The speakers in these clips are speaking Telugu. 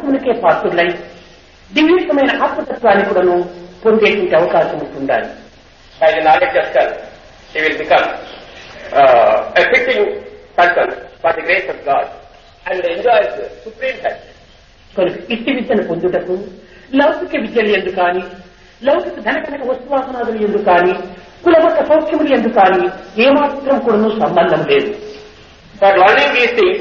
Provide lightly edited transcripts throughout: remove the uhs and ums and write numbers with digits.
బ్రహ్మతత్వానికే పాత్రులై దివ్యమైన ఆత్మతత్వాన్ని కూడాను పొందేటువంటి అవకాశం ఉంటుండాలి. By the knowledge of self, he will become a fitting person for the grace of God and enjoys the supreme health. కనుక ఇట్టి విద్యను పొందుటకు లౌకిక విద్యలు ఎందు కానీ, లౌకిక ధనకనక వస్తువాసనాదులు ఎందు కానీ, కులమత సౌఖ్యములు ఎందు కానీ ఏమాత్రం కూడాను సంబంధం లేదు. For learning these things,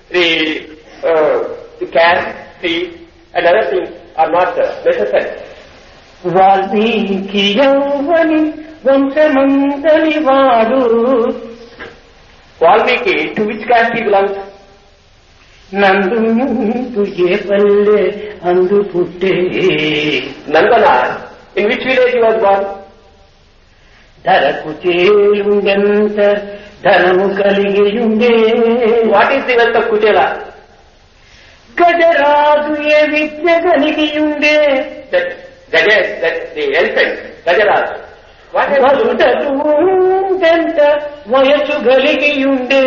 the caste, creed and other things are not necessary. Valmiki యౌవని వంశమంతని వాడు. Valmiki, to which caste he belongs? నందు ఏ పల్లె అందు పుట్టే. Nandana, in which village he was born? ధరకు చేయుండెంత ధనము కలిగియుండే. What is the wealth of Kuchela? Gajaraju A Vidya కలిగియుండే. That the elephant, Gajaraj. What is వసుదూండెంత వయసు కలిగియుండే.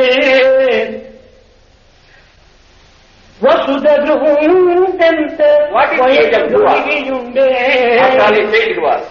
వసుదూండెంత వయసు కలిగియుండే. After all, he said it was.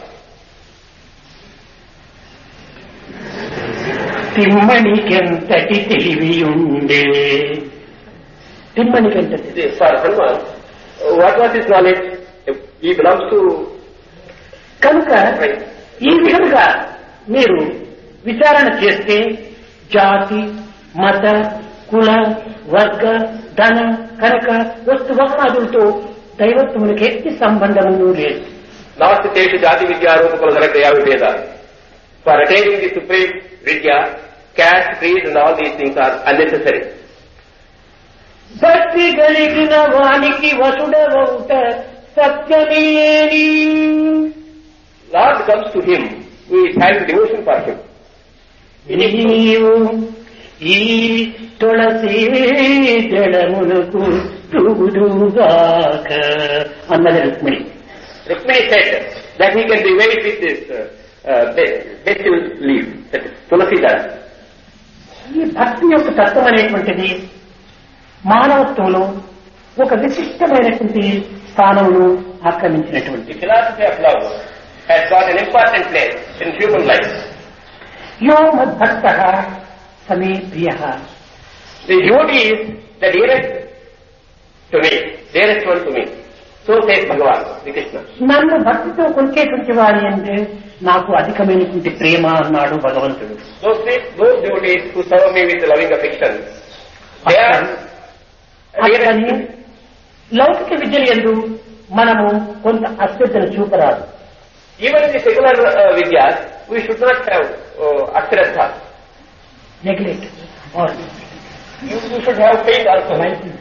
తిమ్మనికెంతటి తెలివియుండే. తిమ్మనికెంతటి. For Hanuman, what was his knowledge? He belongs to. కనుక ఈ విధంగా మీరు విచారణ చేస్తే జాతి, మత, కుల, వర్గ, ధన, కనక, వస్తు వసనాదులతో దైవత్వమునికి ఎట్టి సంబంధము లేదు. Namaste Jati Vidya Rupakala Daya Viveda. For attaining the supreme Vidya, caste, creed and all these things are unnecessary. భక్తి కలిగిన వానికి వసుడవౌట సత్యమేని. Lord comes to him who is having devotion for him. నీవు ఈ తులసి జడమునకు తూదుగాక అన్నది Rukmini. Rukmini said that he can be weighed with this vegetable leaf, that is tulasi dala. ఈ భక్తి యొక్క తత్వం అనేటువంటిది మానవత్వంలో ఒక విశిష్టమైనటువంటి స్థానమును ఆక్రమించినటువంటి. The philosophy of love has got an important place in human life. యో మద్భక్తః సమే ప్రియః. The devotee is the dearest to me, dearest one to me. So says Bhagavan, Sri Krishna. నన్ను భక్తితో కొలిచేటువంటి వారి అంటే నాకు అధికమైనటువంటి ప్రేమ అన్నాడు భగవంతుడు. Those devotees who serve me with loving affection, they are అతని లౌకిక విద్యలు యందు మనము కొంత అశ్రద్ధను చూపరాదు. Even in the secular Vidyas, we should not have Ashraddha. Neglect are You should have faith also.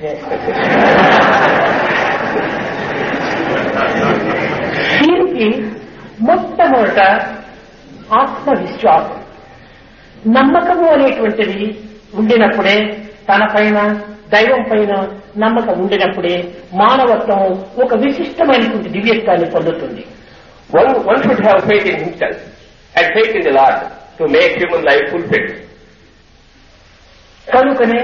దీనికి మొట్టమొదట ఆత్మవిశ్వాసం, నమ్మకము అనేటువంటిది ఉండినప్పుడే, తన పైన దైవం పైన నమ్మకం ఉండినప్పుడే మానవత్వం ఒక విశిష్టమైనటువంటి దివ్యత్వాన్ని పొందుతుంది. One should have faith in himself and faith in the Lord to make human life fulfilled. కనుకనే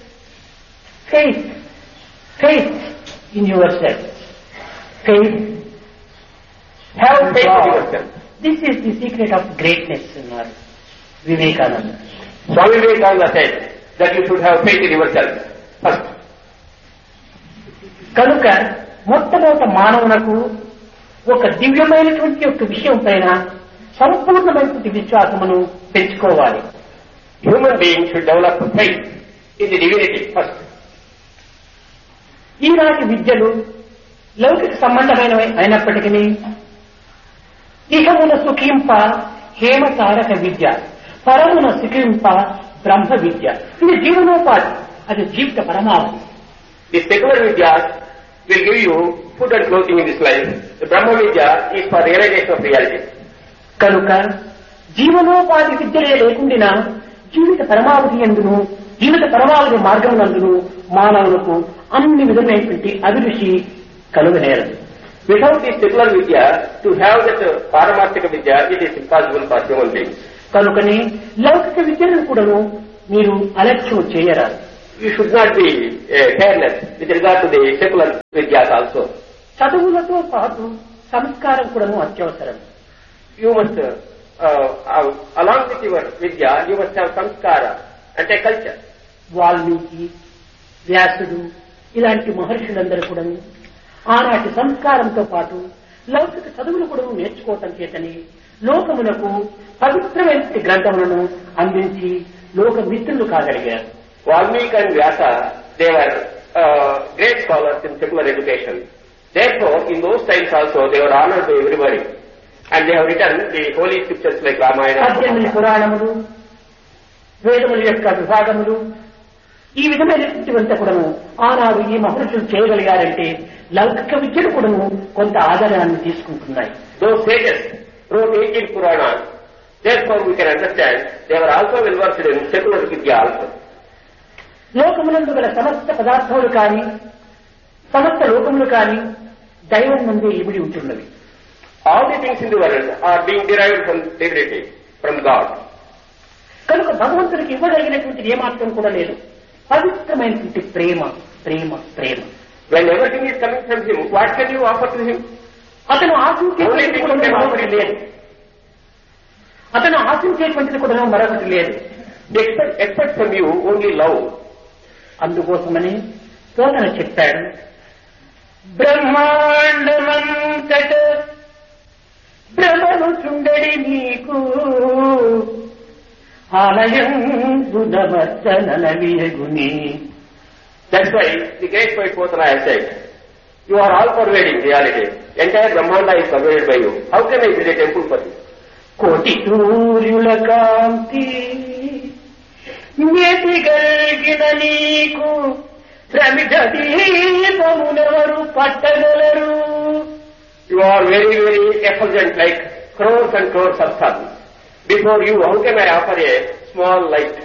faith in yourself. Faith. Have faith in yourself. This is the secret of greatness, Vivekananda. Swami Vivekananda said that you should have faith in yourself first. కనుక మొట్టమొదట మానవునకు ఒక దివ్యమైనటువంటి ఒక విషయం పైన సంపూర్ణమైనటువంటి విశ్వాసమును పెంచుకోవాలి. Human beings should develop faith in the divinity first. ఈనాటి విద్యలు లౌకిక సంబంధమైనవి అయినప్పటికీ ఇహమున సుఖింప హేమతారక విద్య, పరమున సుఖింప బ్రహ్మ విద్య. ఇది జీవనోపాధి, అది జీవిత పరమావధి. The secular Vidyas will give you food and clothing in this life. The Brahma Vidya is for realization of reality. కనుక జీవనోపాధి విద్యలే లేకుండా జీవిత పరమావధి ఎందును, జీవిత పరమావధి మార్గం నందును మానవులకు అన్ని విధమైనటువంటి అభిరుచి కలుగనేరదు. Without this secular Vidya, to have that Paramarthika Vidya, it is impossible for human beings. కనుకని లౌకిక విద్యలను కూడాను మీరు అలక్ష్యం చేయరాదు. You should not be careless with regard to the secular vidyas also. చదువులతో పాటు సంస్కారం కూడా అత్యవసరం. You must, along with your vidya, you must have samskara and a culture. Valmiki, వ్యాసుడు ఇలాంటి మహర్షులందరూ కూడా ఆనాటి సంస్కారంతో పాటు లౌకిక చదువులు కూడా నేర్చుకోవటం చేతని లోకమునకు పవిత్రమైన గ్రంథములను అందించి లోక మిత్రులు కాగలిగారు. Valmiki and Vyasa, they were great scholars in secular education. Therefore, in those times also, they were honored by everybody. And they have written the holy scriptures like Ramayana. 18 పురాణములు, వేదముల యొక్క విభాగములు, ఈ విధమైనటువంటివంతా కూడాను ఆనాడు ఈ మహర్షులు చేయగలిగారంటే లౌకిక విద్యలు కూడాను కొంత ఆధారాన్ని తీసుకుంటున్నాయి. Those sages wrote 18 Puranas. Therefore, we can understand they were also well versed in secular vidya also. లోకమునందు గల సమస్త పదార్థములు కానీ సమస్త లోకములు కానీ దైవం నుండి ఇమిడి ఉంటున్నవి. All the things in the world are being derived from divinity, from God. కనుక భగవంతుడికి ఇవ్వగలిగినటువంటి ఏమాత్రం కూడా లేదు. పవిత్రమైనటువంటి ప్రేమ ప్రేమ ప్రేమ. When everything is coming from Him, what can you offer to Him? అతను ఆశించేటువంటిది కూడా మరొకటి లేదు. అతను ఆశించేటువంటిది కూడా మరొకటి లేదు. Expect from you only love. అందుకోసమని పోతన చెప్పాడు, బ్రహ్మాండమంతట భ్రమను చుండడి నీకు ఆలయం బుధమర్చనలవియగుని. That's why the great poet Potana has said, you are all pervading reality. Entire Brahmanda is pervaded by you. How can I build a temple for you? కోటి సూర్యుల కాంతి మెతిగలిగిన నీకు ప్రమిద దీపమునెవరు పట్టగలరు. You are very, very effulgent like crores and crores of suns. Before you, how can I offer a small light?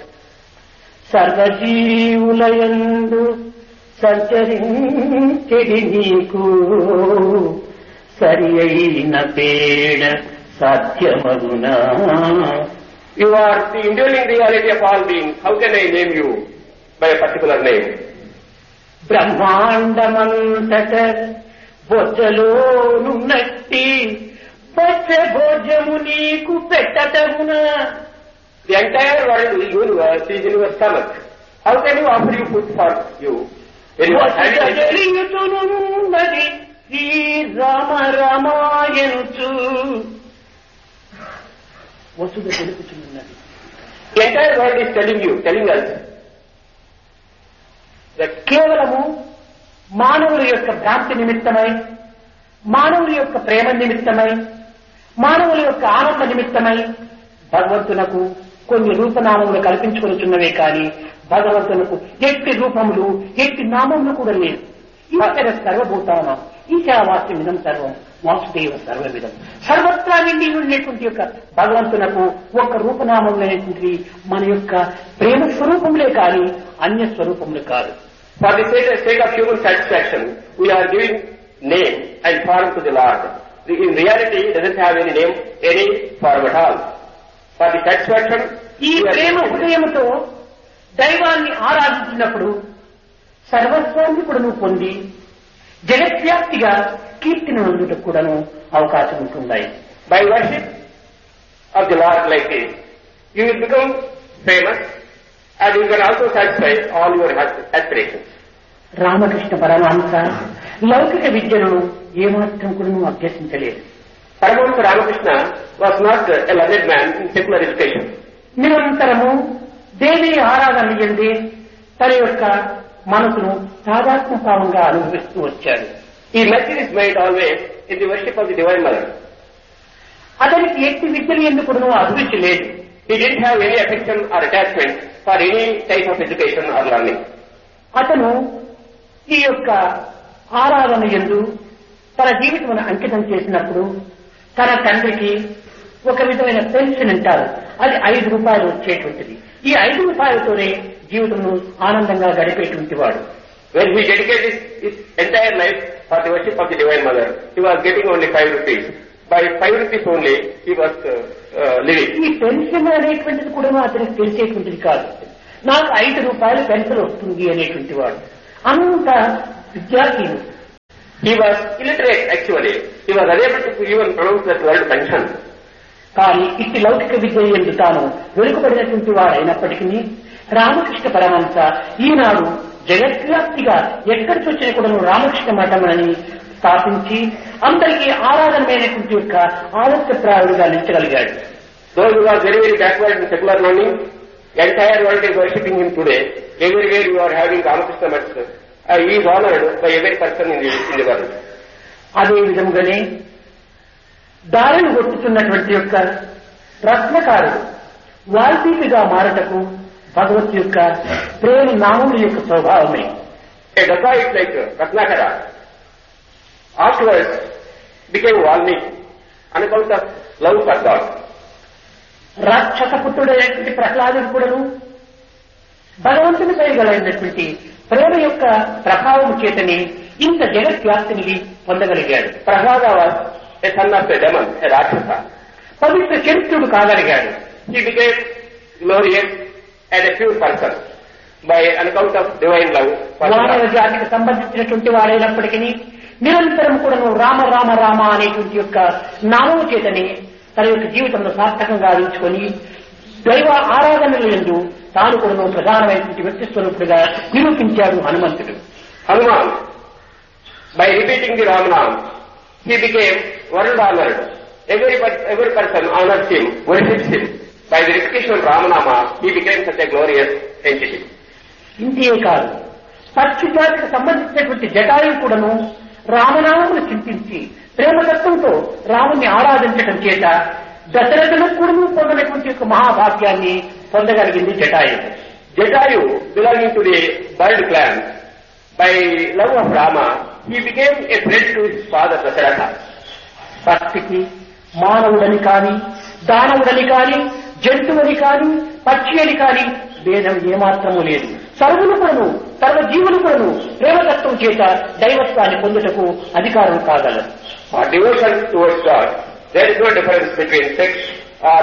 సర్వజీవులయందు సంచరించెడి నీకు సరి అయిన పేడ సాధ్యమగునా. You are the indwelling reality of all beings. How can I name you by a particular name? బ్రహ్మాండమంతట బొజ్జలోనున్నట్టి బొజ్జ భోజము నీకు పెట్టటమునా. The entire world, the universe, is in your stomach. How can you offer you food for you? జరియుతున్నది Srirama రామాయణుచు Vasudha తెలుపుతున్నది. The entire world is telling us that కేవలము మానవుల యొక్క భ్రాంతి నిమిత్తమై, మానవుల యొక్క ప్రేమ నిమిత్తమై, మానవుల యొక్క ఆనంద నిమిత్తమై భగవంతునకు కొన్ని రూపనామములు కల్పించుకొనిచున్నవే కానీ భగవంతునకు ఎట్టి రూపములు ఎట్టి నామములు కూడా లేదు. ఈశ్వర సర్వభూతానం ఈశావాస్యమిదం సర్వం వాసుదేవ సర్వవిధం. సర్వత్రా నిండి ఉండేటువంటి యొక్క భగవంతునకు ఒక్క రూపనామములైనటువంటి మన యొక్క ప్రేమ స్వరూపములే కానీ అన్య స్వరూపములు కాదు. for the sake of human satisfaction, we are giving name and form to the Lord. In reality, it doesn't have any name, any form at all. For the satisfaction, ఈ ప్రేమ హృదయముతో దైవాన్ని ఆరాధించినప్పుడు సర్వస్వాన్ని కూడా నువ్వు పొంది జగద్వ్యాప్తిగా కీర్తిని పొందుటకు కూడాను అవకాశం ఉంటున్నాయి. By worship of the Lord like this, you will become famous and you can also satisfy all your aspirations. Ramakrishna Paramahamsa లౌకిక విద్యను ఏమాత్రం కూడా నువ్వు అభ్యసించలేదు. Paramahansa Ramakrishna was not a learned man in secular education. నిరంతరము దేవి ఆరాధన చెంది తన యొక్క మనసును సాధాత్మభావంగా అనుభవిస్తూ వచ్చాడు. He met his mind always in the worship of the Divine Mother. అతనికి ఎట్టి విద్యలు ఎందుకు అభిరుచి లేదు. He didn't have any affection or attachment for any type of education or learning. అతను ఈ యొక్క ఆరాధన యందు తన జీవితమును అంకితం చేసినప్పుడు తన తండ్రికి ఒక విధమైన పెన్షన్ అంటారు, అది 5 రూపాయలు వచ్చేటువంటిది. ఈ 5 రూపాయలతోనే జీవితంలో ఆనందంగా గడిపేటువంటి వాడు. When he dedicated his entire life for the worship of the Divine Mother, he was getting only 5 rupees. By 5 rupees only, he was living. ఈ పెన్షన్ అనేటువంటిది కూడా అతనికి తెలిసేటువంటిది కాదు. నాకు 5 రూపాయలు పెన్షన్ వస్తుంది అనేటువంటి వాడు అంత విద్యార్థి. He was illiterate actually. He was unable to even pronounce that word pension. కానీ ఇట్టి లౌకిక విద్య ఎందు తాను వెనుకబడినటువంటి వాడైనప్పటికీ రామకృష్ణ పరమహంస ఈనాడు జగద్వ్యాప్తిగా ఎక్కడి వచ్చిన కూడా రామకృష్ణ మఠం అని స్థాపించి అందరికీ ఆరాధనమైనటువంటి యొక్క ఆదర్శప్రాయుడుగా నిలిచగలిగాడు. Though he was very, very backward in secular learning, the entire world is worshipping him today. Everywhere you are having Ramakrishna Maths. He is honored by every person in the world. అదే విధంగానే దారిని కొట్టుతున్నటువంటి యొక్క రత్నకారుడు వాల్మీకిగా మారటకు భగవత్ యొక్క ప్రేమ నామముల యొక్క స్వభావమే. A dacoit like Ratnakara afterwards became Valmiki on account of love for God. రాక్షస పుత్రుడైనటువంటి ప్రహ్లాదుడు కూడాను భగవంతుని పైగలైనటువంటి ప్రేమ యొక్క ప్రభావం చేతని ఇంత జగద్వ్యాప్తిని పొందగలిగాడు. Prahlada was a son of a demon, a Rakshasa. Pavitra చరిత్రుడు కాగలిగాడు. He became glorious and a pure person by an account of divine love. మానవ జాతికి సంబంధించినటువంటి వాడైనప్పటికీ నిరంతరం కూడాను రామ రామ రామ అనేటువంటి యొక్క నామము చేతని తన యొక్క జీవితంలో సార్థకంగా ఆవించుకొని దైవ ఆరాధనలు ఎందు తాను కూడా ప్రధానమైనటువంటి వ్యక్తి స్వరూపుడుగా నిరూపించాడు హనుమంతుడు. Hanuman, by repeating the Ramanam, he became world honored. Every person honors him, worships him. By the repetition of Ramanama, he became such a glorious entity. ఇంతే కాదు, పక్షి జాతికి సంబంధించినటువంటి జటాయువు కూడాను రామనామమును చింతించి ప్రేమతత్వంతో రాముని ఆరాధించడం చేత దశరథులకు కూడా పొందినటువంటి యొక్క మహాభాగ్యాన్ని పొందగలిగింది Jatayu. Jatayu, belonging to the bird clan, by love of Rama, he became a friend to his father Dasharatha. భక్తికి మానవుడని కాని దానవుడని కాని జంతువుని కాని పక్షి అని కాని భేదం ఏమాత్రము లేదు. సర్వులు కూడాను సర్వ జీవులు కూడాను ప్రేమతత్వం చేత దైవత్వాన్ని పొందుటకు అధికారం కాగలరు. For devotion towards God, there is no difference between sex or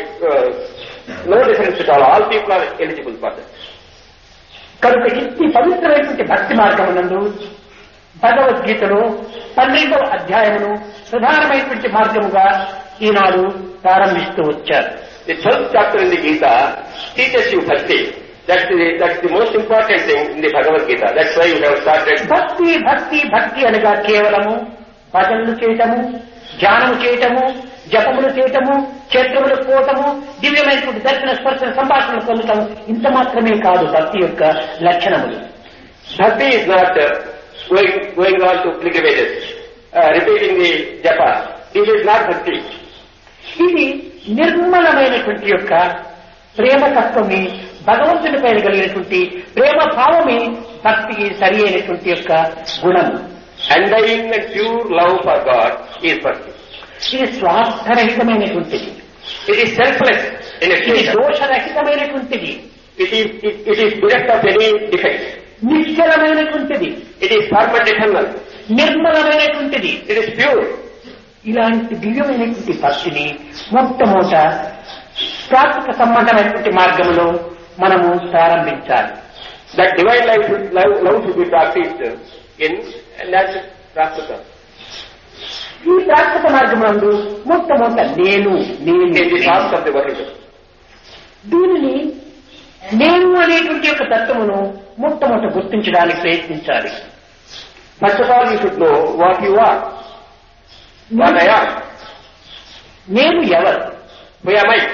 no difference at all. All people are eligible for that. కనుక ఇట్టి పవిత్రమైనటువంటి భక్తి మార్గమునందు భగవద్గీతలో 12వ అధ్యాయమును ప్రధానమైనటువంటి మార్గముగా ఈనాడు ప్రారంభిస్తూ వచ్చారు. The 12th chapter in the Gita teaches you bhakti. That's the most important thing in the Bhagavad Gita. That's why you have started. భక్తి భక్తి భక్తి అనగా కేవలము భజనలు చేయటము, ధ్యానము చేయటము, జపములు చేయటము, క్షేత్రములకు పోవటము, దివ్యమైనటువంటి దర్శన స్పర్శన సంభాషణలు పొందటం ఇంత మాత్రమే కాదు భక్తి యొక్క లక్షణములు. Bhakti is not going on to pilgrimages, repeating the japa. It is not bhakti. ఇది నిర్మలమైనటువంటి యొక్క ప్రేమతత్వమే భగవంతునిపై కలిగినటువంటి ప్రేమ భావమే భక్తికి సరి అయినటువంటి యొక్క గుణము. Undying and pure love for God is bhakti. ఇది స్వార్థరహితమైనటువంటిది. It is selfless in its ఇది nature. దోషరహితమైనటువంటిది. It is bereft of any defect. నిశ్చలమైనటువంటిది. It is firm and eternal. నిర్మలమైనటువంటిది. It is pure. ఇలాంటి దివ్యమైనటువంటి భక్తిని మొట్టమొదట ప్రాకృతిక సంబంధమైనటువంటి మార్గంలో మనము ప్రారంభించాలి. That divine love should be practiced in natural practice. ఈ ప్రాకృతిక మార్గమునందు మొట్టమొదట నేను In the path of the world. దీనిని నేను అనేటువంటి యొక్క తత్వమును మొట్టమొదట గుర్తించడానికి ప్రయత్నించాలి. First of all, you should know what you are. What I am. నేను ఎవరు? Who am I?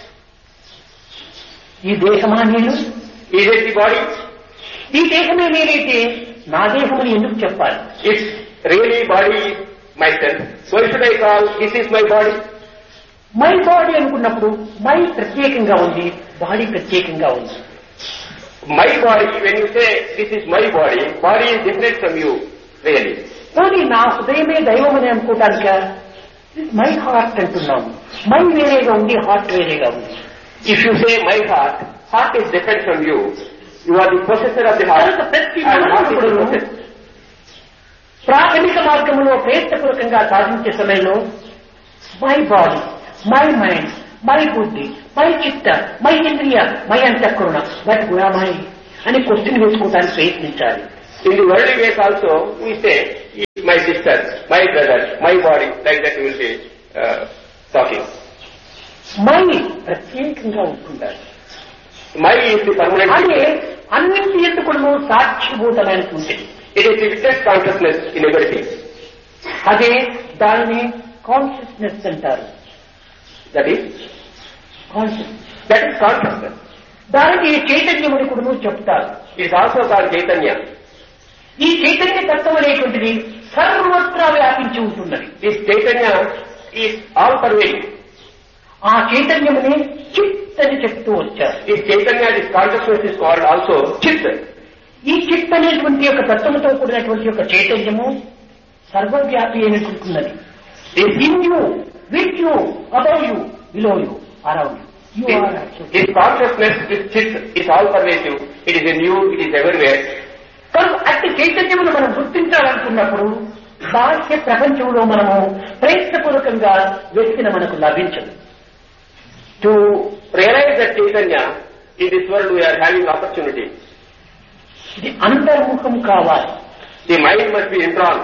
ఈ దేహమా నేను? Is it the body? ఈ దేహమే నేనైతే నా దేహమని ఎందుకు చెప్పాలి? It's really body myself. Why should I call this is my body? My body అనుకున్నప్పుడు మై ప్రత్యేకంగా ఉంది, బాడీ ప్రత్యేకంగా ఉంది. My body, when you say this is my body is different from you, really. కానీ నా హృదయమే దైవమని అనుకోవటానిక మై హార్ట్ అంటున్నాము. మై వేరేగా ఉంది, హార్ట్ వేరేగా ఉంది. If you say my heart is different from you. You are the possessor of the heart. ప్రతి And heart is the మానవుడు possessor. ప్రాథమిక మార్గంలో ప్రయత్నపూర్వకంగా సాధించే సమయంలో my body, my mind, my బుద్ధి, మై చిత్త, మై ఇంద్రియ, మై అంతఃకరణ, బట్ గుణమై అని క్వశ్చన్ వేసుకోవడానికి ప్రయత్నించాలి. In the worldly ways also, we say, my sister, my brother, my body, like that we will be talking. My ప్రత్యేకంగా ఉంటుండాలి. My is the permanent. అదే అన్నింటి ఎందుకు సాక్షిభూతమైనటువంటి. It is the witness consciousness in everything. అదే దానిని కాన్షియస్నెస్ అంటారు. That is consciousness. దానికి చైతన్యముని కూడా చెప్తారు. It is also called Chaitanya. ఈ చైతన్య తత్వం అనేటువంటిది సర్వత్రా వ్యాపించి ఉంటున్నది. This Chaitanya is all pervading. ఆ చైతన్యముని చిత్ అని చెప్తూ వచ్చారు. This Chaitanya, this consciousness is called also Chit. ఈ చిత్ అనేటువంటి యొక్క తత్వముతో కూడినటువంటి యొక్క చైతన్యము సర్వవ్యాపి అయినటువంటిది. In you, with you, above you, below you, around you. This consciousness, this Chit is all pervasive. It is in you, it is everywhere. అట్టి చైతన్యమును మనం గుర్తించాలనుకున్నప్పుడు బాహ్య ప్రపంచంలో మనము ప్రయత్నపూర్వకంగా వెతికిన మనకు లభించదు. To realize that Chaitanya, in this world we are having opportunity. ఇది అంతర్ముఖం కావాలి. The mind must be indrawn.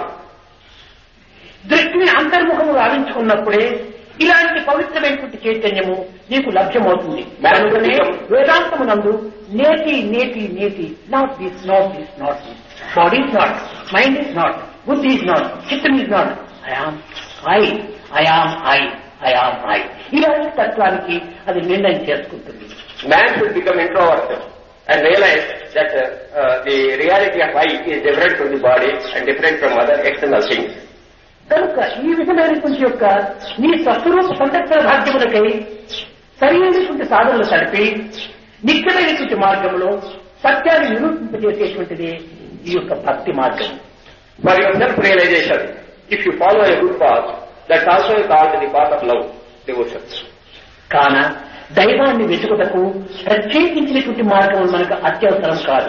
దృష్టిని అంతర్ముఖము గావించుకున్నప్పుడే ఇలాంటి పవిత్రమైనటువంటి చైతన్యము నీకు లభ్యమవుతుంది. వేదాంతమునందు నేతి నేతి నేతి, not this, not this, not this, body is not, mind is not, బుద్ధి ఇస్ నాట్, చిత్తం is not, I am I, I am I, I am I. ఇలాంటి తత్వానికి అది నిర్ణయం చేసుకుంటుంది. Man should become introvert and realize that the reality of I is different from the body and different from other external things. కనుక ఈ విధమైనటువంటి యొక్క నీ స్వస్వరూప సందర్శన భాగ్యములకై సరైనటువంటి సాధనలు కలిపి నిత్యమైనటువంటి మార్గంలో సత్యాన్ని నిరూపింపజేసేటువంటిది ఈ యొక్క భక్తి మార్గం. For your self-realization, if you follow a good path, that's also called the path of love, devotion. కాన దైవాన్ని వెతుకుటకు ప్రత్యేకించినటువంటి మార్గం మనకు అత్యవసరం కాదు.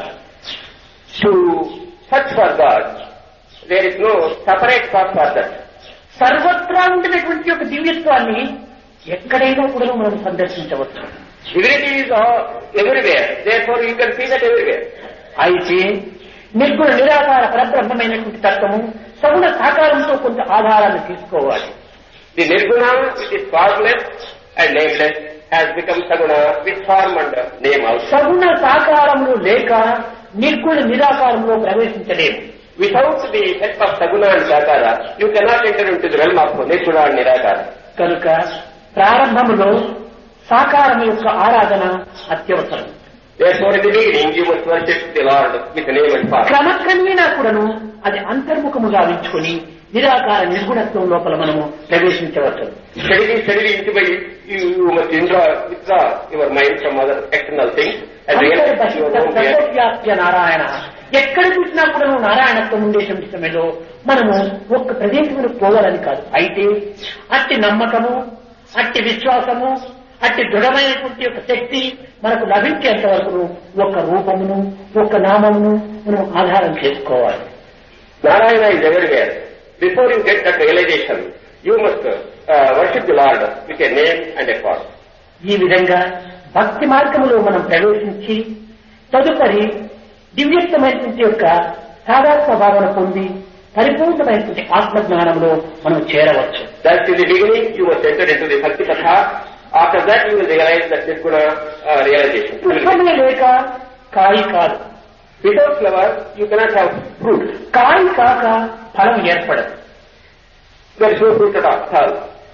To search for God, there is no separate path for that. సర్వత్రా ఉండినటువంటి యొక్క దివ్యత్వాన్ని ఎక్కడైనా కూడా మనం సందర్శించవచ్చు. Divinity is everywhere, therefore you can see that everywhere. అయితే నిర్గుణ నిరాకార పరబ్రహ్మమైనటువంటి తత్వము సగుణ సాకారంతో కొంత ఆధారాన్ని తీసుకోవాలి. The Nirguna, which is formless and nameless, has become Saguna with form and name also. సగుణ సాకారములు లేక నిర్గుణ నిరాకారంలో ప్రవేశించలేము. Without the help of Saguna and Sakara, you cannot enter into the realm of Nirguna and Nirakara. కనుక ప్రారంభములో సాకారం యొక్క ఆరాధన అత్యవసరం. Therefore, in the beginning, you must worship the Lord with name and form. క్రమక్రమేణా కూడాను అది అంతర్ముఖము గావించుకొని నిరాకార నిర్గుణత్వం లోపల మనము ప్రవేశించవచ్చు. Steadily, intimately, you must withdraw your mind from other external things and realize your own reality. Narayana, ఎక్కడ చూసినా కూడా నారాయణత్వం ఉండేటువంటి సమయంలో మనము ఒక్క ప్రదేశంలో పోవాలని కాదు. అయితే అట్టి నమ్మకము, అట్టి విశ్వాసము, అట్టి దృఢమైనటువంటి యొక్క శక్తి మనకు లభించేంత వరకు ఒక రూపమును, ఒక నామమును మనం ఆధారం చేసుకోవాలి. Narayana is everywhere. Before you get that realization, you must worship the Lord with a name and a form. ఈ విధంగా భక్తి మార్గములో మనం ప్రవేశించి తదుపరి దివ్యత్వమైనటువంటి యొక్క సాధారణ భావన పొంది పరిపూర్ణమైనటువంటి ఆత్మజ్ఞానంలో మనం చేరవచ్చు. Thus in the beginning you must enter into the Bhakti Katha. After that you will realize that Nirguna realization. పుష్పమే లేక కాయి కాదు. Without flower you cannot have fruit. కాయి కాక ఫలం ఏర్పడదు. There is no fruit at all.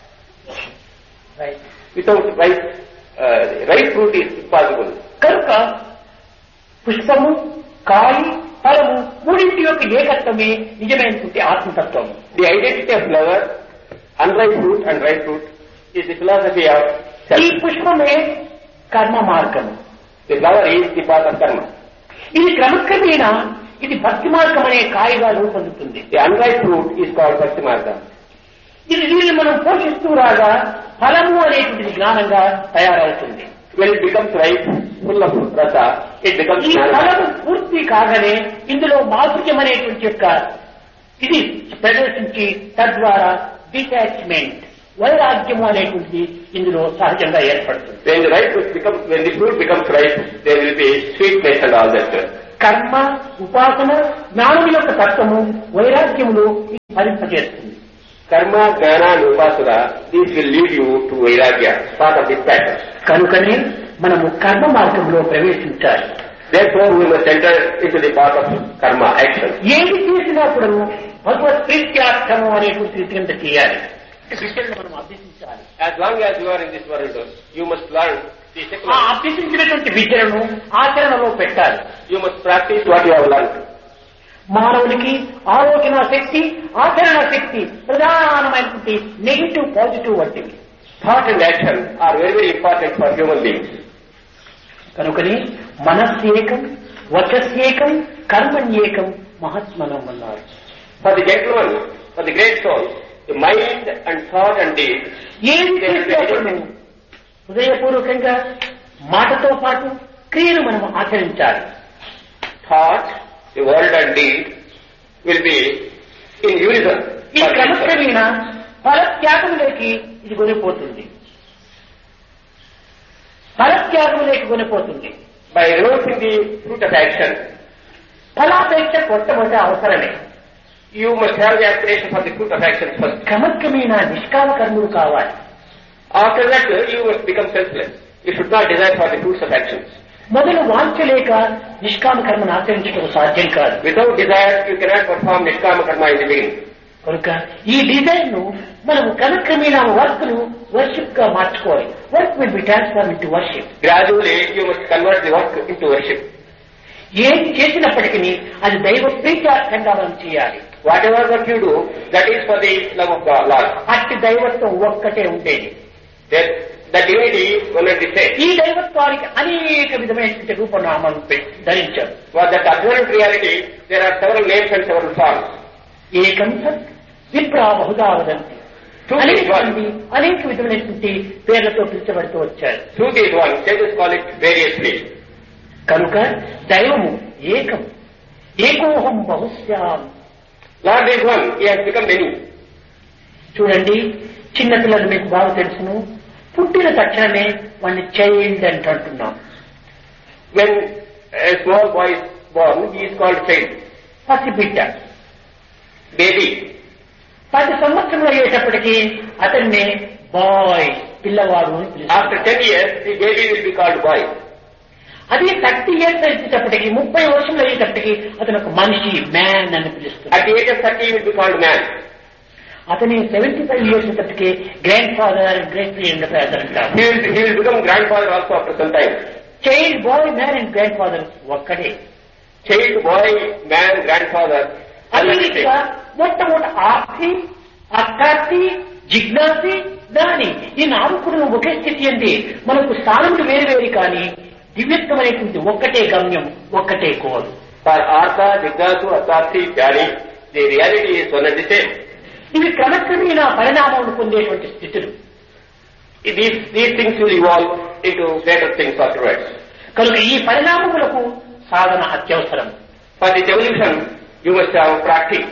Right. Without ripe fruit is impossible. కనుక పుష్పము, కాయి, ఫలము మూడింటి యొక్క ఏకత్వమే నిజమైనటువంటి ఆత్మతత్వము. The identity of flower, unripe fruit and ripe fruit is the philosophy of self. ఈ పుష్పమే కర్మ మార్గము. The flower is the path of karma. ఇది క్రమక్రమేణా ఇది భక్తి మార్గం అనే కాయగా రూపొందుతుంది. The unripe fruit is called Bhakti Marga. ఇది దీన్ని మనం పోషిస్తూ రాగా ఫలము అనేటువంటి జ్ఞానంగా తయారవుతుంది. When it becomes ripe, full of rasa, it becomes ఈ ఫలము పూర్తి కాగానే ఇందులో మాధుర్యం అనేటువంటి యొక్క ఇది ప్రదర్శించి తద్వారా డిటాచ్మెంట్ వైరాగ్యము అనేటువంటిది ఇందులో సహజంగా ఏర్పడుతుంది. When the fruit becomes ripe, there will be sweetness and all that. కర్మ, ఉపాసన, జ్ఞానం యొక్క తత్వము వైరాగ్యములో ఫలింపజేస్తుంది. కర్మ, జ్ఞాన and upasana, these will lead you to vairagya, part of this pattern. కనుకనే మనము కర్మ మార్గంలో ప్రవేశించాలి. Therefore, we must enter into the path of karma, action. ఏది చేసినా కూడా భగవత్ ప్రీత్యార్థము అనేటువంటి రీతి కింద చేయాలి. విద్యను మనం అభ్యసించాలి. As long as you are in this world, you must learn the secular. ఆ అభ్యసించినటువంటి విద్యను ఆచరణలో పెట్టాలి. You must practice what you have learned. మానవునికి ఆలోచన శక్తి, ఆచరణ శక్తి ప్రధానమైనటువంటి నెగిటివ్, పాజిటివ్ వంటివి. Thought and action are very, very important for human beings. కనుకని మనస్సేకం, వచస్యేకం, కర్మణ్యేకం మహాత్మనం అన్నారు. For the gentleman, for the great soul, the mind and thought and deed. ఏది చేసినప్పుడు హృదయపూర్వకంగా మాటతో పాటు క్రియను మనం ఆచరించాలి. Thought, the word and deed will be in unison. ఈ క్రమక్రమేణా ఫలత్యాగములోకి ఇది కొనిపోతుంది. ఫలత్యాగములోకి కొనిపోతుంది. By renouncing the fruit of action, ఫలాపేక్ష కొట్టబోతే అవసరమే. you must have the aspiration for the fruit of action first. క్రమక్రమేణా నిష్కామ కర్మలు కావాలి. After that, you must become selfless. You should not desire for the fruits of actions. మొదలు వాంఛలేక నిష్కామ కర్మను ఆచరించడం సాధ్యం కాదు. Without desire, you cannot perform nishkama karma in the beginning. కనుక ఈ డిజైన్ ను మనం క్రమక్రమేణా వర్క్ ను వర్షిప్ గా మార్చుకోవాలి. Work will be transform into worship. Gradually, you must convert the work into worship. ఏది చేసినప్పటికీ అది దైవ ప్రీత్యార్థంగా మనం చేయాలి. Whatever work you do, that is for the love of God, Lord. అట్టి దైవత్వం ఒక్కటే ఉండేది. The divinity will not be said. ఈ దైవత్వానికి అనేక విధమైనటువంటి రూపనామాలను ధరించారు. For that absolute reality, there are several names and several forms. ఏకం సత్ విప్రా బహుదా వదంతి. అనేక విధమైనటువంటి పేర్లతో పిలిచబడుతూ వచ్చారు. Truth is one. Sages call it variously. కనుక దైవము ఏకం, ఏకోహం బహుశ్యాం. Lord is one. He has become many. చూడండి, చిన్నపిల్లలు మీకు బాగా తెలుసును. పుట్టిన తక్షణమే వాడిని చైల్డ్ అంటున్నాం. When a small boy is born, he is called child. పసిబిడ్డ, Baby. 10 సంవత్సరములు అయ్యేటప్పటికీ అతన్ని బాయ్, పిల్లవాడు అని పిలుస్తారు. After 10 years, the baby will be called boy. అదే 30 years అయ్యేటప్పటికి, 30 వర్షములు అయ్యేటప్పటికి అతను ఒక మనిషి, మ్యాన్ అని పిలుస్తారు. At the age of 30, he will be called man. అతని 75 years అయ్యేటప్పటికి grand father, great grand father అంటారు. He will become grandfather also after some time. Child, bye, man and grand father ఒక్కడే. Child, boy, man, grandfather. అదే రీతిగా మొట్టమొదటి ఆర్తి, అర్థార్థి, జిజ్ఞాసి, జ్ఞాని, ఈ 4 కూడా ఒకే స్థితి అండి. మనకు స్థానములు వేరు వేరు కానీ దివ్యత్వమైనటువంటి ఒక్కటే గమ్యం, ఒక్కటే కోరు. For Artha, Jignasu, Atarthi, Jnani, the reality is one and the same. ఇవి క్రమక్రమేణా పరిణామాలను పొందేటువంటి స్థితులు. These things will evolve into greater things afterwards. కనుక ఈ పరిణామములకు సాధన అత్యవసరం. For this evolution, you must have practice.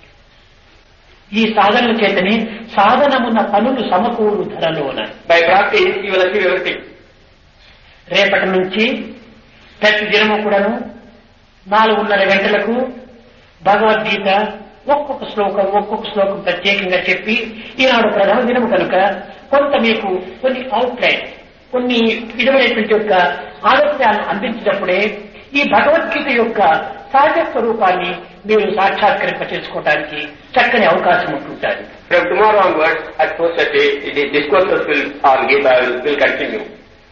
ఈ సాధనల చేతనే సాధనమున్న పనులు సమకూరు ధరలోన. By practice, you will achieve everything. రేపటి నుంచి ప్రతి దినము కూడాను 4:30 గంటలకు భగవద్గీత ఒక్కొక్క శ్లోకం ప్రత్యేకంగా చెప్పి, ఈనాడు ప్రధాన దినము కనుక కొంత మీకు కొన్ని అవుట్లైన్, కొన్ని విధమైనటువంటి యొక్క ఆదర్శాలను అందించినప్పుడే ఈ భగవద్గీత యొక్క సహజ స్వరూపాన్ని మీరు సాక్షాత్కరింప చేసుకోవడానికి చక్కని అవకాశం ఉంటుంటారు. From tomorrow onwards, at 4:30, the discourses on Gita will continue.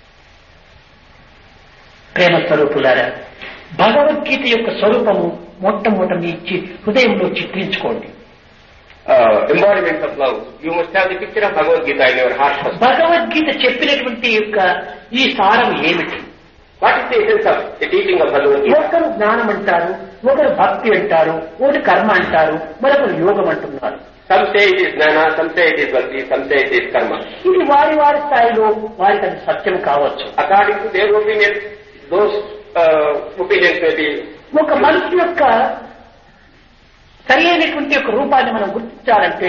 ప్రేమ స్వరూపులారా, భగవద్గీత యొక్క స్వరూపము మొట్టమొదట మీ హృదయంలో చిత్రించుకోండి. Embodiment of love. You must have the picture of Bhagavad Gita in your heart first. Bhagavad Gita చెప్పినటువంటి యొక్క ఈ సారం ఏమిటి? What is the essence of the teaching of Bhagavad Gita? ఒకరు జ్ఞానం అంటారు, ఒకరు భక్తి అంటారు, ఒకరు కర్మ అంటారు, మరొకరు యోగం అంటున్నారు. Some say it is jnana, some say it is bhakti, some say it is karma. ఇది వారి వారి స్థాయిలో వారికి అది సత్యం కావచ్చు. According to their opinion, those opinions may be. ఒక మనిషి యొక్క సరి అయినటువంటి ఒక రూపాన్ని మనం గుర్తించాలంటే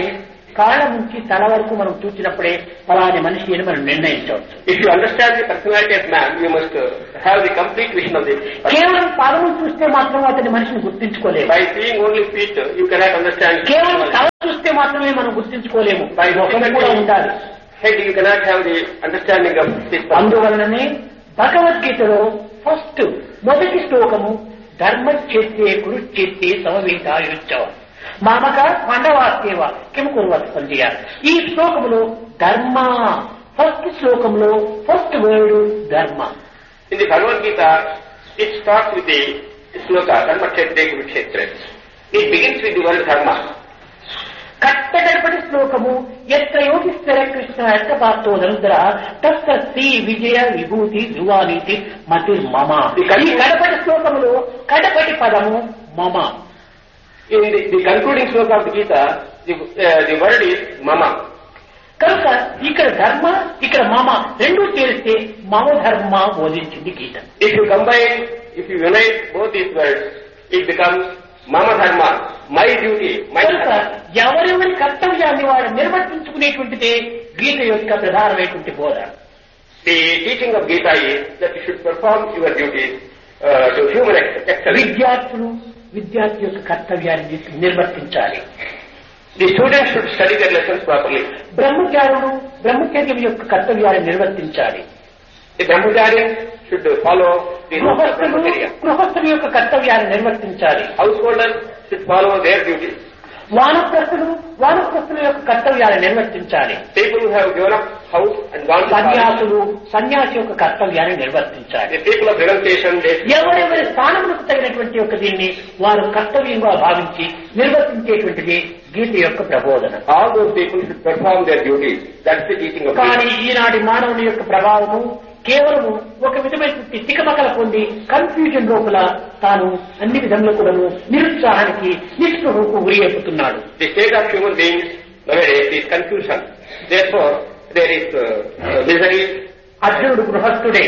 కాళ్ళ నుంచి తల వరకు మనం చూసినప్పుడే ఫలాని మనిషి అని మనం నిర్ణయించవచ్చు. If you understand the personality of man, you must have the complete vision of this. కేవలం పాదములు చూస్తే మాత్రం అతని మనిషిని గుర్తించుకోలేము. By seeing only feet, you cannot understand. కేవలం తల చూస్తే మాత్రమే మనం గుర్తించుకోలేము. ముఖం కూడా ఉండాలి. Head, you cannot have the understanding of this. అందువలననే భగవద్గీతలో మొదటి శ్లోకము ధర్మచేత్తే కురుచేత్తే సమవేతాయుచ్చవ మామక పాండవాసేవ కిం కుర్వత్ సంధ్య. ఈ శ్లోకములో ధర్మ శ్లోకంలో వర్డ్ ధర్మ. In the Bhagavad Gita, it starts with the sloka dharmakshetre kurukshetre. It begins with the word dharma. కట్టగడపటి శ్లోకము ఎత్ర యోగిస్తర కృష్ణ ఎత్తపాత్తో ధనుద్ర తస్సీ విజయ విభూతి ధ్రువానీతి మతి మమ. ఈ గడపటి శ్లోకములో కడపటి పదము మమ. In the concluding sloka of the Gita, the word is mama. కనుక ఇక్కడ ధర్మ ఇక్కడ మమ రెండూ చేరిస్తే మమ ధర్మ బోధించింది గీత. If you unite both these words, it becomes mama dharma, my duty, my కనుక ఎవరెవరి కర్తవ్యాన్ని వాడు నిర్వర్తించుకునేటువంటిదే గీత యొక్క ప్రధానమైనటువంటి బోధ. The teaching of Gita is that you should perform your duties to human excellence. విద్యార్థి యొక్క కర్తవ్యాన్ని నిర్వర్తించాలి. The students should study their lessons properly. బ్రహ్మచర్యం యొక్క కర్తవ్యాన్ని నిర్వర్తించాలి. The brahmachari should follow the rules of brahmacharya. గృహస్థుల యొక్క కర్తవ్యాన్ని నిర్వర్తించాలి. Householders should follow their duties. వానప్రస్థుల యొక్క కర్తవ్యాన్ని నిర్వర్తించాలి. People who have given up house and gone to సన్యాసి యొక్క కర్తవ్యాన్ని నిర్వర్తించాలి. The people of renunciation, ఎవరెవరి స్థానములకు తగినటువంటి యొక్క దీన్ని వారు కర్తవ్యంగా భావించి నిర్వర్తించేటువంటిది గీత యొక్క ప్రబోధన. All those people should perform their duties. That's the teaching of Gita. కానీ ఈనాటి మానవుని యొక్క ప్రభావము కేవలము ఒక విధమైన తికమకల పొంది కన్ఫ్యూజన్ లోపల తాను అన్ని విధంలో కూడా నిరుత్సాహానికి నిస్పృహకు గురి అయిపోతున్నాడు. The state of human beings nowadays is confusion. Therefore, there is misery. అర్జునుడు గృహస్థుడే.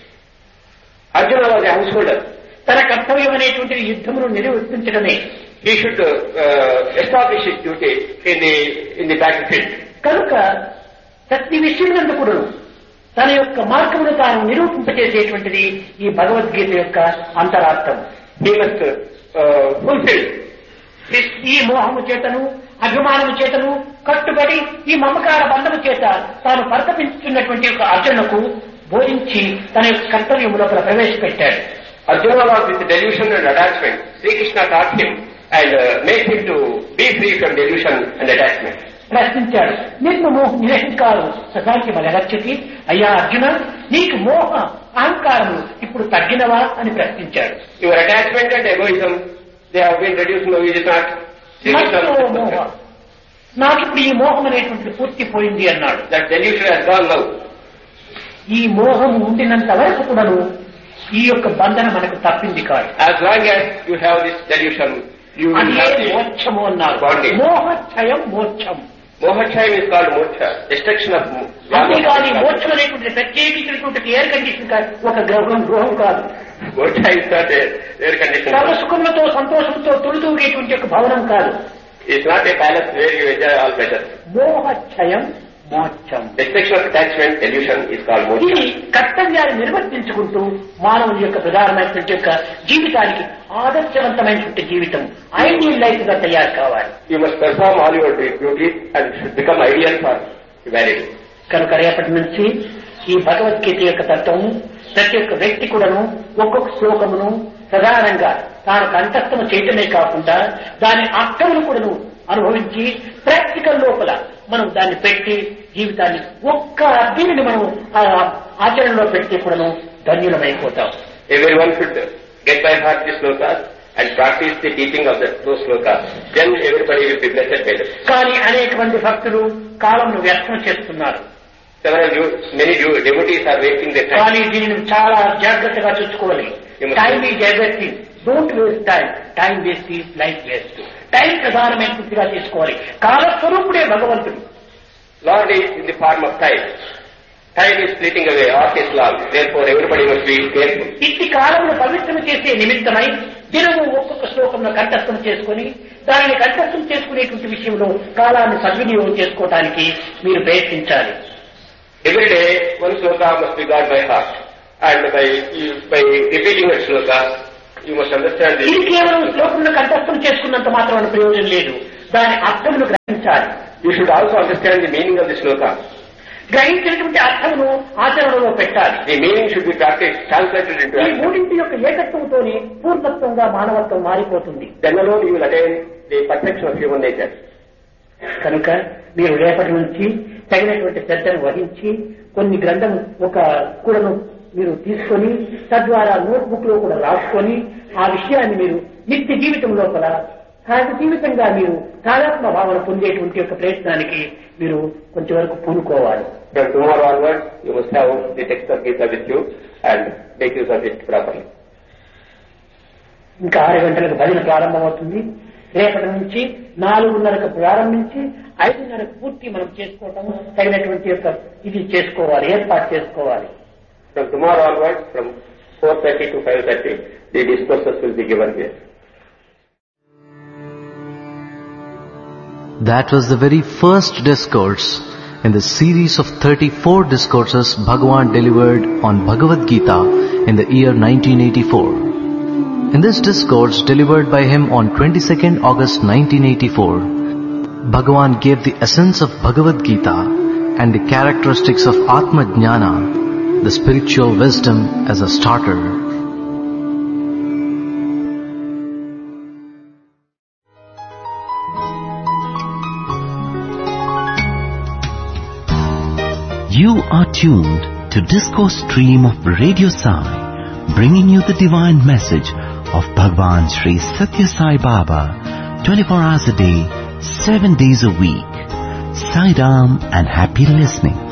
Arjuna was a householder. తన కర్తవ్యం అనేటువంటి యుద్ధమును నిర్వర్తించడమే. He should establish his duty in the battlefield. కనుక ప్రతి విషయం కూడా తన యొక్క మార్గమును తాను నిరూపింపచేసేటువంటిది ఈ భగవద్గీత యొక్క అంతరార్థం. He must fulfill ఈ మోహము చేతను అభిమానము చేతను కట్టుబడి ఈ మమకార బంధము చేత తాను పరితపించుతున్నటువంటి యొక్క అర్జునకు బోధించి తన యొక్క కర్తవ్యములో ప్రవేశపెట్టాడు. Arjuna was with delusion and attachment. Sri Krishna taught him and made him to be free from delusion and attachment. ప్రశ్నించాడు. నిన్ను నిరహంకారం సదాకి మలగచ్చకి అయ్యా అర్జున నీకు మోహ అహంకారము ఇప్పుడు తగ్గినవా అని ప్రశ్నించాడు. Your attachment and egoism, they have been reduced. No, is it not? మోహ నాకు ఇప్పుడు ఈ మోహం అనేటువంటిది పూర్తి పోయింది అన్నాడు. That delusion has gone now. ఈ మోహం ఉండినంత వరకు కూడాను ఈ యొక్క బంధన మనకు తప్పింది కాదు. As long as you have this delusion, you will have the మోక్షము అన్నారు. మోహక్షయం మోక్షం. Mohakshaయం is called moksha, destruction of అంతేకాని మోక్షం అనేటువంటి ప్రత్యేకించినటువంటి ఎయిర్ కండిషన్ కాదు, ఒక గృహం కాదు. Moksha is not air condition. సర్వసుఖములతో సంతోషంతో తొలితూగేటువంటి ఒక భవనం కాదు. It's not a palace where you enjoy all pleasure. మోహక్షయం మోక్షం. Destruction of attachment, delusion is called moksha. ఇది కర్తవ్యాన్ని నిర్వర్తించుకుంటూ మానవుని యొక్క ప్రధానమైనటువంటి యొక్క జీవితానికి ఆదర్శవంతమైనటువంటి జీవితం ఐడియల్ లైఫ్ గా తయారు కావాలి. You must perform all your duties and should become ideal for humanity. కనుక రేపటి నుంచి ఈ భగవద్గీత యొక్క తత్వము ప్రతి ఒక్క వ్యక్తి కూడాను ఒక్కొక్క శ్లోకమును ప్రధానంగా తాను కంఠస్థము చేయటమే కాకుండా దాని అర్థమును కూడాను అనుభవించి ప్రాక్టికల్ లోపల మనం దాన్ని పెట్టి జీవితాన్ని ఒక్క దీనిని మనం ఆచరణలో పెట్టి కూడాను ధన్యులమైపోతాం. Everyone should get by heart these slokas and practice the teaching of those slokas. Then everybody will be blessed by them. కానీ అనేక మంది భక్తులు కాలంను వ్యర్థం చేస్తున్నారు. Many devotees are wasting their time. కానీ దీనిని చాలా జాగ్రత్తగా చూసుకోవాలి. Time is everything. Don't waste time. Time waste is life waste. Time ప్రధానమైన పూర్తిగా తీసుకోవాలి. కాలస్వరూపుడే భగవంతుడు. Lord is in the form of time. Time is fleeting away, art is long, therefore everybody must be careful. ఇట్టి కాలమును పవిత్రం చేసే నిమిత్తమై దినము ఒక్కొక్క శ్లోకంలో కంఠస్థం చేసుకుని దానిని కంఠస్థం చేసుకునేటువంటి విషయంలో కాలాన్ని సద్వినియోగం చేసుకోవడానికి మీరు ప్రయత్నించాలి. Every day one sloka must be got by heart, and by repeating that sloka you must understand this. ఇది కేవలం శ్లోకంలో కంఠస్థం చేసుకున్నంత మాత్రమే ప్రయోజనం లేదు, దాని అర్థమును గ్రహించాలి. You should also understand the meaning of the sloka. గ్రహించినటువంటి అర్థమును ఆచరణలో పెట్టాలి. The meaning should be practiced, translated into ఈ action. మూడింటి యొక్క ఏకత్వంతోనే పూర్ణత్వంగా మానవత్వం మారిపోతుంది. Then alone you will attain the perfection of human nature. కనుక మీరు రేపటి నుంచి తగినటువంటి శ్రద్ధను వహించి కొన్ని గ్రంథం ఒక కూడను మీరు తీసుకొని తద్వారా నోట్బుక్ లో కూడా రాసుకొని ఆ విషయాన్ని మీరు నిత్య జీవితం లోపల సహజ జీవితంగా మీరు తాదాత్మ భావన పొందేటువంటి యొక్క ప్రయత్నానికి మీరు కొంచెం వరకు పూనుకోవాలి. From tomorrow onwards you must have the text of Gita with you and make use of it properly. ఇంకా 6 గంటలకు భజన ప్రారంభమవుతుంది. రేపటి నుంచి 4:30కు ప్రారంభించి 5:30కు పూర్తి మనం చేసుకోవటం తగినటువంటి యొక్క ఇది చేసుకోవాలి, ఏర్పాటు చేసుకోవాలి. From tomorrow onwards, from 4:30 to 5:30, the discourses will be given here. That was the very first discourse in the series of 34 discourses Bhagavan delivered on Bhagavad Gita in the year 1984. In this discourse delivered by him on 22nd August 1984, Bhagavan gave the essence of Bhagavad Gita and the characteristics of Atma Jnana, the spiritual wisdom, as a starter. You are tuned to Discourse Stream of Radio Sai, bringing you the divine message of Bhagwan Sri Satya Sai Baba, 24 hours a day, 7 days a week. Sai Ram and happy listening.